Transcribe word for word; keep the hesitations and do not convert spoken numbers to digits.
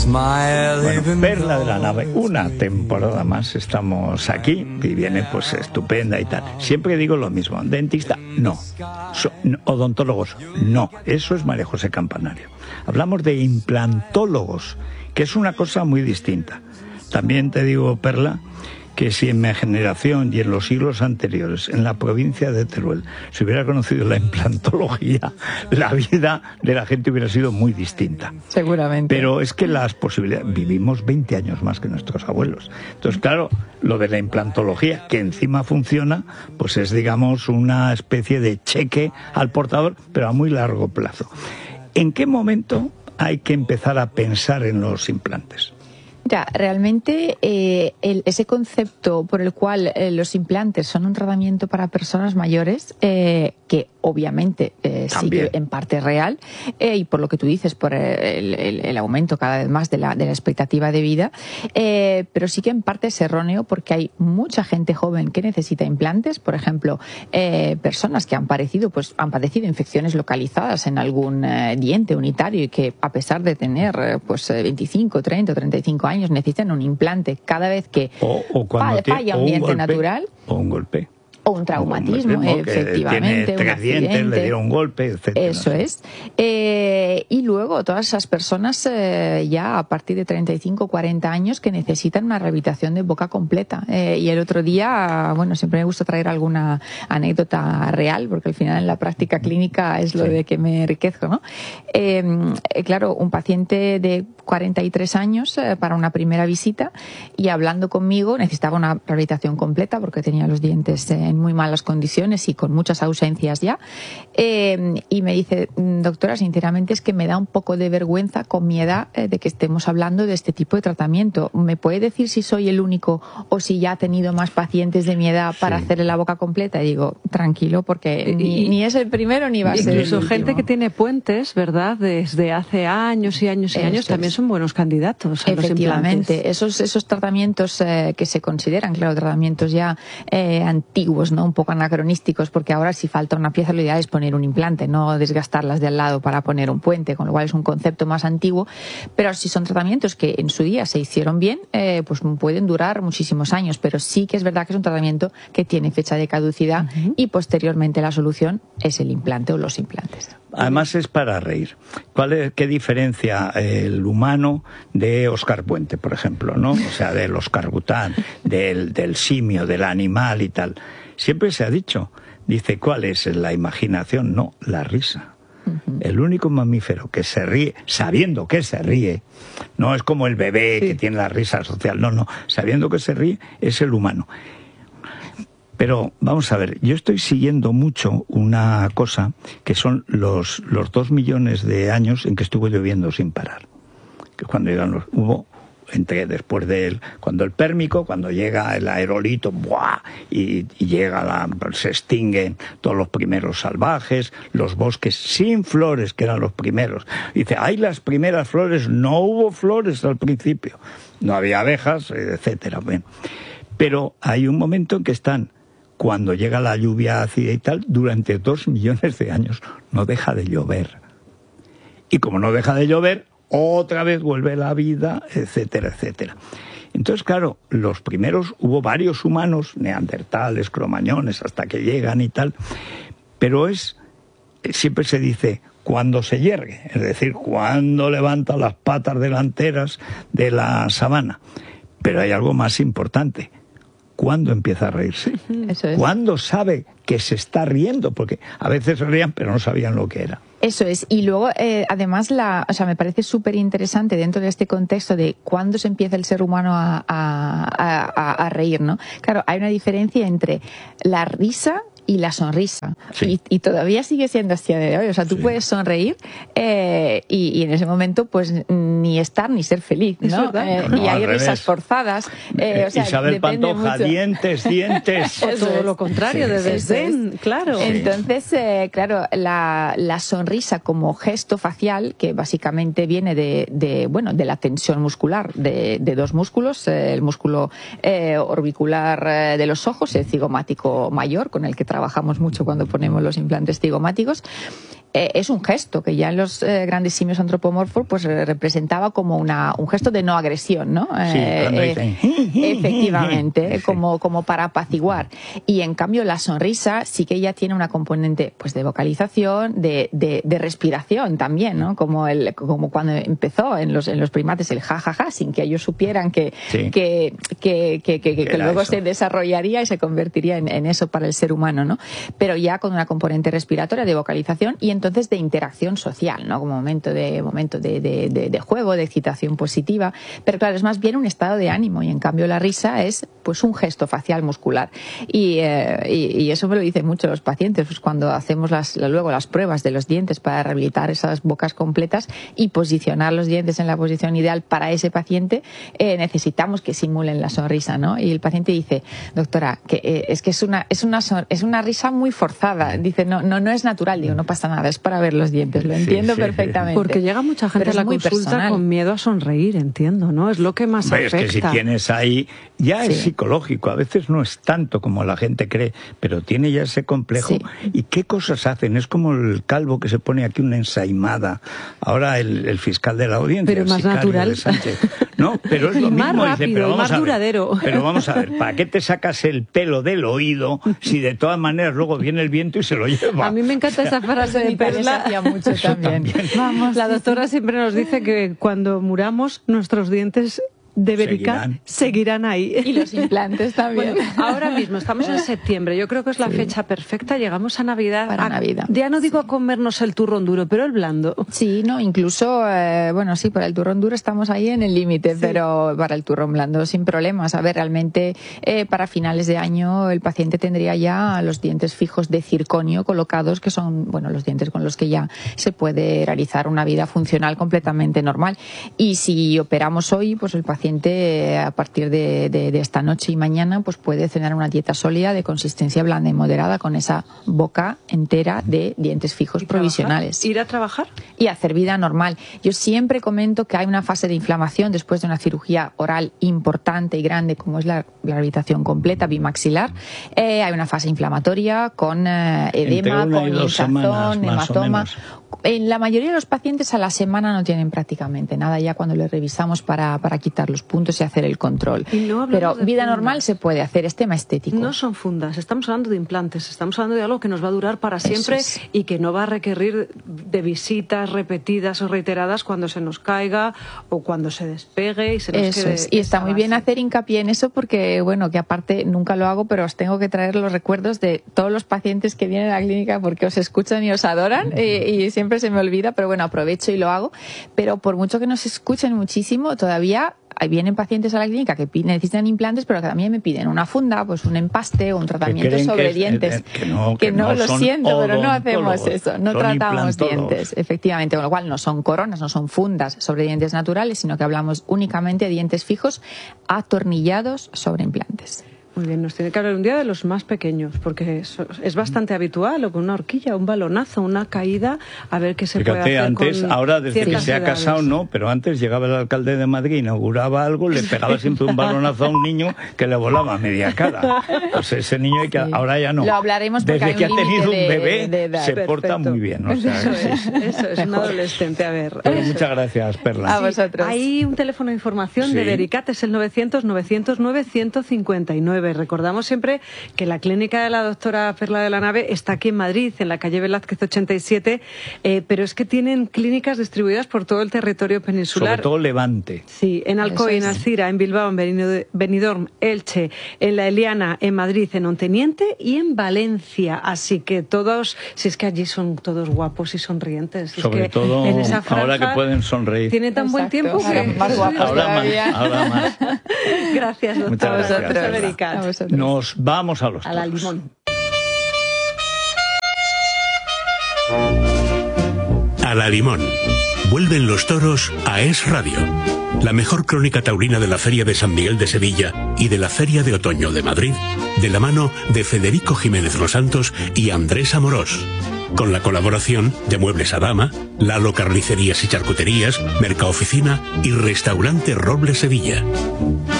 Bueno, Perla de la Nave, una temporada más estamos aquí y viene pues estupenda y tal. Siempre digo lo mismo, dentista, no. So, no. Odontólogos, no. Eso es María José Campanario. Hablamos de implantólogos, que es una cosa muy distinta. También te digo, Perla, que si en mi generación y en los siglos anteriores, en la provincia de Teruel, se hubiera conocido la implantología, la vida de la gente hubiera sido muy distinta. Seguramente. Pero es que las posibilidades... Vivimos veinte años más que nuestros abuelos. Entonces, claro, lo de la implantología, que encima funciona, pues es, digamos, una especie de cheque al portador, pero a muy largo plazo. ¿En qué momento hay que empezar a pensar en los implantes? Ya, realmente eh, el, ese concepto por el cual eh, los implantes son un tratamiento para personas mayores, eh, que obviamente eh, sigue en parte real, eh, y por lo que tú dices, por el, el, el aumento cada vez más de la, de la expectativa de vida, eh, pero sí que en parte es erróneo porque hay mucha gente joven que necesita implantes, por ejemplo, eh, personas que han padecido, pues, han padecido infecciones localizadas en algún eh, diente unitario y que a pesar de tener eh, pues veinticinco, treinta o treinta y cinco años necesitan un implante cada vez que o, o cuando falla, falla un diente golpe, natural o un golpe o un traumatismo, o un efectivamente, tiene tres un dientes, le dieron un golpe, etcétera. Eso es. Eh, y luego todas esas personas eh, ya a partir de treinta y cinco, cuarenta años que necesitan una rehabilitación de boca completa. Eh, y el otro día, bueno, siempre me gusta traer alguna anécdota real, porque al final en la práctica clínica es lo sí. de que me enriquezco, ¿no? Eh, claro, un paciente de cuarenta y tres años eh, para una primera visita y hablando conmigo necesitaba una rehabilitación completa porque tenía los dientes eh, en muy malas condiciones y con muchas ausencias ya, eh, y me dice, doctora, sinceramente es que me da un poco de vergüenza con mi edad eh, de que estemos hablando de este tipo de tratamiento. ¿Me puede decir si soy el único o si ya ha tenido más pacientes de mi edad para sí. hacerle la boca completa? Y digo, tranquilo, porque ni, ni es el primero ni va a ser el último. Incluso gente que tiene puentes, ¿verdad? Desde hace años y años y Esto años también es. son buenos candidatos a Efectivamente, los implantes. Esos, esos tratamientos eh, que se consideran, claro, tratamientos ya eh, antiguos, ¿no? Un poco anacronísticos, porque ahora si falta una pieza lo ideal es poner un implante, no desgastarlas de al lado para poner un puente, con lo cual es un concepto más antiguo, pero si son tratamientos que en su día se hicieron bien, eh, pues pueden durar muchísimos años, pero sí que es verdad que es un tratamiento que tiene fecha de caducidad uh-huh. y posteriormente la solución es el implante o los implantes. Además es para reír. ¿Cuál es, qué diferencia el humano de Oscar Puente, por ejemplo, ¿no? O sea, del Oscar-Bután, del, del simio, del animal y tal. Siempre se ha dicho, dice, ¿cuál es la imaginación? No, la risa. Uh-huh. El único mamífero que se ríe, sabiendo que se ríe, no es como el bebé sí. que tiene la risa social, no, no, sabiendo que se ríe, es el humano. Pero vamos a ver, yo estoy siguiendo mucho una cosa que son los, los dos millones de años en que estuvo lloviendo sin parar. Que cuando llegan los, hubo, entre después del, cuando el Pérmico, cuando llega el aerolito, ¡buah! Y, y llega la, se extinguen todos los primeros salvajes, los bosques sin flores, que eran los primeros. Dice, hay las primeras flores, no hubo flores al principio, no había abejas, etcétera. Bueno, pero hay un momento en que están, cuando llega la lluvia ácida y tal, durante dos millones de años no deja de llover. Y como no deja de llover, otra vez vuelve la vida, etcétera, etcétera. Entonces, claro, los primeros, hubo varios humanos, neandertales, cromañones, hasta que llegan y tal, pero es, siempre se dice, cuando se yergue, es decir, cuando levanta las patas delanteras de la sabana. Pero hay algo más importante. ¿Cuándo empieza a reírse? Eso es. ¿Cuándo sabe que se está riendo? Porque a veces se reían, pero no sabían lo que era. Eso es. Y luego, eh, además, la, o sea, me parece súper interesante dentro de este contexto de cuándo se empieza el ser humano a, a, a, a reír, ¿no? Claro, hay una diferencia entre la risa y la sonrisa. Sí. Y, y todavía sigue siendo así de hoy. O sea, tú sí. puedes sonreír eh, y, y en ese momento, pues, ni estar ni ser feliz, ¿no? Eh, no y hay risas forzadas. Eh, o sea, Isabel Pantoja, mucho. dientes, dientes. O todo es. lo contrario, sí. de desdén, claro. Sí. Entonces, eh, claro, la, la sonrisa como gesto facial, que básicamente viene de, de bueno, de la tensión muscular de, de dos músculos, eh, el músculo eh, orbicular eh, de los ojos y el cigomático mayor, con el que trabajamos mucho cuando ponemos los implantes cigomáticos. eh, es un gesto que ya en los eh, grandes simios antropomorfos pues eh, representaba como una, un gesto de no agresión, ¿no? Sí, eh, cuando eh, dicen... efectivamente, sí. como, como para apaciguar. Y en cambio la sonrisa sí que ya tiene una componente pues de vocalización, de, de, de respiración también, ¿no? Como, el, como cuando empezó en los, en los primates el jajaja, ja, ja, sin que ellos supieran que, sí. que, que, que, que, que, que luego eso? se desarrollaría y se convertiría en, en eso para el ser humano, ¿no? Pero ya con una componente respiratoria, de vocalización y entonces de interacción social, ¿no? Como momento de, momento de, de, de, de juego, de excitación positiva. Pero claro, es más bien un estado de ánimo y en cambio la risa es pues un gesto facial muscular. Y, eh, y, y eso me lo dicen mucho los pacientes, pues cuando hacemos las, luego las pruebas de los dientes para rehabilitar esas bocas completas y posicionar los dientes en la posición ideal para ese paciente, eh, necesitamos que simulen la sonrisa, ¿no? Y el paciente dice, doctora, que eh, es que es una, es una es una risa muy forzada. Dice, no, no, no es natural. Digo, no pasa nada, es para ver los dientes. Lo entiendo sí, sí. perfectamente. Porque llega mucha gente a la consulta personal. Con miedo a sonreír, entiendo, ¿no? Es lo que más Hombre, afecta. Es que si tienes ahí, ya sí. es psicológico. A veces no es tanto como la gente cree, pero tiene ya ese complejo. Sí. ¿Y qué cosas hacen? Es como el calvo que se pone aquí una ensaimada. Ahora el, el fiscal de la audiencia, pero el más natural. De Sánchez. No, pero es lo y mismo. Más rápido, dice, pero vamos más a ver, duradero. Pero vamos a ver, ¿para qué te sacas el pelo del oído si de todas maneras luego viene el viento y se lo lleva? A mí me encanta o sea, esa frase de Perla. Hacía mucho también. también. Vamos, la doctora siempre nos dice que cuando muramos nuestros dientes de Vericat seguirán. seguirán ahí. Y los implantes también. Bueno, ahora mismo estamos en septiembre, yo creo que es la sí. fecha perfecta, llegamos a Navidad. Para a, Navidad. Ya no digo sí. a comernos el turrón duro, pero el blando. Sí, no, incluso, eh, bueno, sí, para el turrón duro estamos ahí en el límite, sí. pero para el turrón blando sin problemas. A ver, realmente eh, para finales de año el paciente tendría ya los dientes fijos de circonio colocados, que son, bueno, los dientes con los que ya se puede realizar una vida funcional completamente normal. Y si operamos hoy, pues el paciente a partir de, de, de esta noche y mañana pues puede cenar una dieta sólida de consistencia blanda y moderada con esa boca entera de dientes fijos provisionales. ¿Ir a trabajar? Y hacer vida normal. Yo siempre comento que hay una fase de inflamación después de una cirugía oral importante y grande como es la, la rehabilitación completa bimaxilar. Eh, hay una fase inflamatoria con eh, edema, con hinchazón, hematoma. En la mayoría de los pacientes a la semana no tienen prácticamente nada ya cuando les revisamos para, para quitar los puntos y hacer el control. Y no Pero vida fundas. normal se puede hacer, es tema estético. No son fundas, estamos hablando de implantes, estamos hablando de algo que nos va a durar para siempre es. y que no va a requerir de visitas repetidas o reiteradas cuando se nos caiga o cuando se despegue y se nos eso quede. Es. Y está muy base. bien hacer hincapié en eso porque, bueno, que aparte nunca lo hago, pero os tengo que traer los recuerdos de todos los pacientes que vienen a la clínica porque os escuchan y os adoran y, y siempre se me olvida, pero bueno, aprovecho y lo hago. Pero por mucho que nos escuchen muchísimo, todavía vienen pacientes a la clínica que necesitan implantes, pero que también me piden una funda, pues un empaste o un tratamiento sobre dientes. Es, que no, que que no, no lo siento, pero no hacemos eso, no son tratamos dientes, efectivamente, con lo cual no son coronas, no son fundas sobre dientes naturales, sino que hablamos únicamente de dientes fijos atornillados sobre implantes. Muy bien, nos tiene que hablar un día de los más pequeños, porque es, es bastante habitual, o con una horquilla, un balonazo, una caída, a ver qué se Fíjate, puede hacer antes, con ahora desde que se ha edades. casado no, pero antes llegaba el alcalde de Madrid, inauguraba algo, le pegaba siempre un balonazo a un niño que le volaba a media cara. Pues ese niño hay que, sí. ahora ya no. Lo hablaremos porque desde hay que un ha tenido de, un bebé de, de se Perfecto. porta muy bien. O sea, eso, es, es, eso es, un adolescente, a ver. Pero muchas gracias, Perla. A vosotros. Hay un teléfono de información sí. de Vericat, es el novecientos, novecientos nueve, ciento cincuenta y nueve. Recordamos siempre que la clínica de la doctora Perla de la Nave está aquí en Madrid, en la calle Velázquez ochenta y siete, eh, pero es que tienen clínicas distribuidas por todo el territorio peninsular. Sobre todo Levante. Sí, en Alcoy, en es. Alcira, en Bilbao, en Benidorm, Elche, en La Eliana, en Madrid, en Onteniente y en Valencia. Así que todos, si es que allí son todos guapos y sonrientes. Sobre es que todo en esa franja ahora que pueden sonreír. Tiene tan Exacto. buen tiempo que... Ahora más guapos ahora todavía. más, ahora más. Gracias, doctora. Muchas gracias. A vosotros, Vericat. A vosotros. Nos vamos a los A la toros. limón. A la limón. Vuelven los toros a Es Radio. La mejor crónica taurina de la Feria de San Miguel de Sevilla y de la Feria de Otoño de Madrid, de la mano de Federico Jiménez Los Santos y Andrés Amorós. Con la colaboración de Muebles Adama, Lalo Carnicerías y Charcuterías, Mercaoficina y Restaurante Roble Sevilla.